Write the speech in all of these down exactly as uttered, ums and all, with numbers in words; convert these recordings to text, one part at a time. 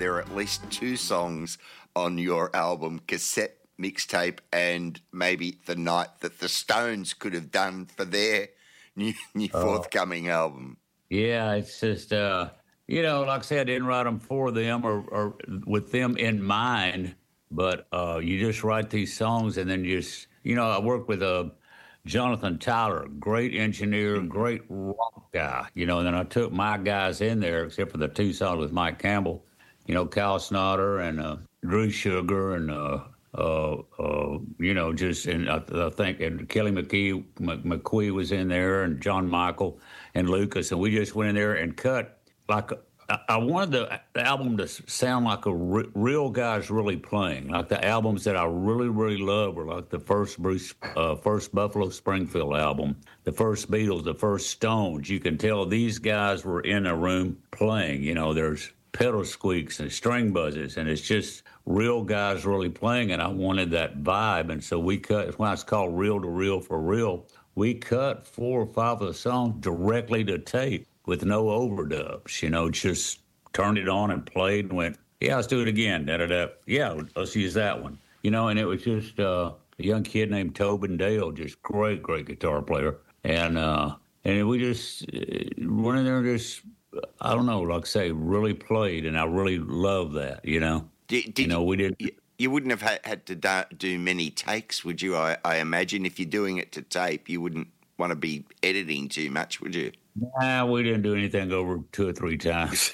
There are at least two songs on your album, cassette mixtape, and maybe The Night, that the Stones could have done for their new, new forthcoming uh, album. Yeah, it's just, uh, you know, like I said, I didn't write them for them or, or with them in mind, but uh, you just write these songs and then just, you know, I work with uh, Jonathan Tyler, great engineer, great rock guy, you know, and then I took my guys in there, except for the two songs with Mike Campbell, you know, Kyle Snotter and uh, Drew Sugar and, uh, uh, uh, you know, just, and I, I think, and Kelly McKee, McQuee was in there, and John Michael and Lucas, and we just went in there and cut like, a, I wanted the, the album to sound like a re, real guys really playing. Like the albums that I really, really love were like the first Bruce, uh, first Buffalo Springfield album, the first Beatles, the first Stones. You can tell these guys were in a room playing. You know, there's pedal squeaks and string buzzes, and it's just real guys really playing, and I wanted that vibe, and so we cut, it's why it's called Reel to Reel for Real. We cut four or five of the songs directly to tape with no overdubs, you know, just turned it on and played and went, yeah, let's do it again, da-da-da. Yeah, let's use that one. You know, and it was just uh, a young kid named Tobin Dale, just great, great guitar player. And uh, and we just uh, went in there and just, I don't know, like I say, really played, and I really love that, you know. Did, did you know, we did. You, you wouldn't have had, had to do, do many takes, would you? I, I imagine if you're doing it to tape, you wouldn't want to be editing too much, would you? Nah, we didn't do anything over two or three times.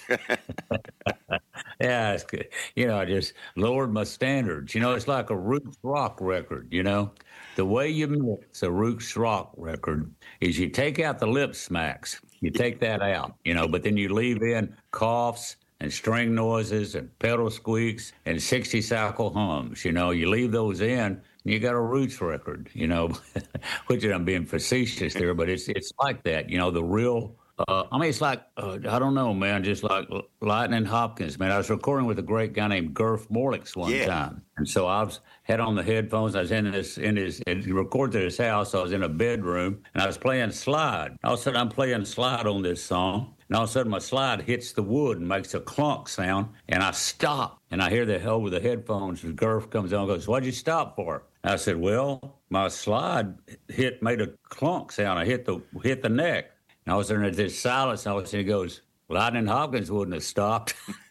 Yeah, it's good. You know, I just lowered my standards. You know, it's like a roots rock record, you know. The way you mix a roots rock record is you take out the lip smacks. You take that out, you know, but then you leave in coughs and string noises and pedal squeaks and sixty cycle hums. You know, you leave those in, and you got a roots record, you know, which I'm being facetious there, but it's it's like that, you know, the real, uh, I mean, it's like, uh, I don't know, man, just like Lightning Hopkins, man. I was recording with a great guy named Garth Morlix one yeah. time. And so I was, had on the headphones, I was in this, in his, and he recorded at his house, so I was in a bedroom, and I was playing slide. All of a sudden, I'm playing slide on this song. And all of a sudden, my slide hits the wood and makes a clunk sound, and I stop. And I hear the over the headphones, and Garth comes on and goes, "What'd you stop for?" And I said, "Well, my slide hit, made a clunk sound. I hit the hit the neck." And all of a sudden, there's silence, and all of a sudden, he goes, "Lightning Hopkins wouldn't have stopped."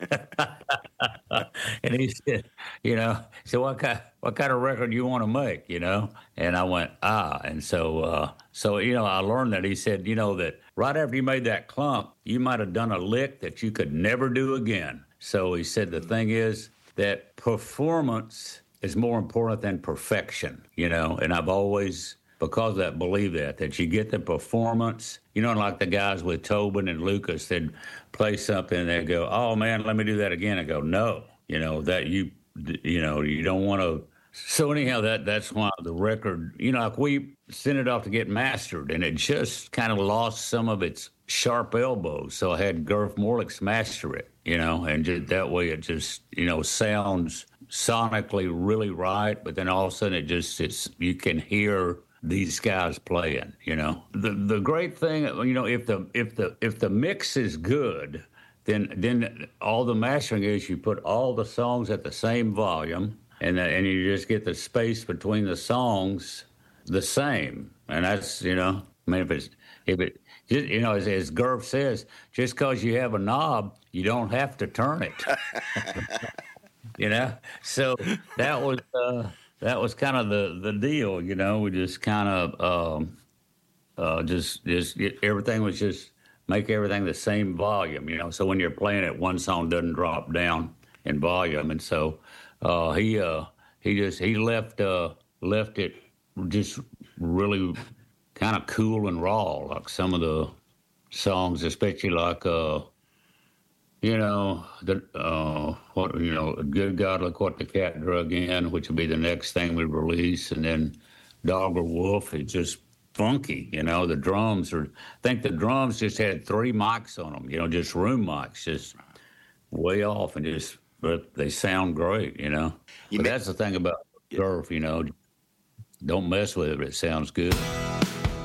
And he said, you know, so what kind, what kind of record do you want to make, you know? And I went, ah. And so, uh, so, you know, I learned that. He said, you know, that right after you made that clunk, you might have done a lick that you could never do again. So he said, the thing is that performance is more important than perfection, you know? And I've always, because of that, believe that, that you get the performance, you know, like the guys with Tobin and Lucas, they'd play something and they'd go, "Oh man, let me do that again." I go, "No, you know, that you, you know, you don't want to." So anyhow, that that's why the record, you know, like we sent it off to get mastered and it just kind of lost some of its sharp elbows. So I had Garth Morlix master it, you know, and just, that way it just, you know, sounds sonically really right. But then all of a sudden it just, it's, you can hear these guys playing, you know. The the great thing, you know, if the if the if the mix is good, then then all the mastering is you put all the songs at the same volume, and and you just get the space between the songs the same, and that's, you know, I mean, if it's if it just, you know, as, as Garth says, just because you have a knob, you don't have to turn it. You know, so that was. Uh, That was kind of the, the deal, you know. We just kind of um, uh, just just get, everything was just make everything the same volume, you know. So when you're playing it, one song doesn't drop down in volume, and so uh, he uh, he just he left uh, left it just really kind of cool and raw, like some of the songs, especially like. Uh, You know, the, uh, what, you know, Good God, Look What the Cat Drug In, which will be the next thing we release. And then Dog or Wolf is just funky, you know. The drums are, I think the drums just had three mics on them, you know, just room mics, just way off and just, but they sound great, you know. You but may- that's the thing about Garth, you know, don't mess with it, it sounds good.